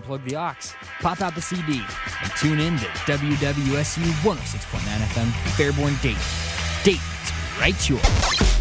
unplug the aux, pop out the CD, and tune in to WWSU 106.9 FM, Fairborn, Dayton. Dayton's right choice.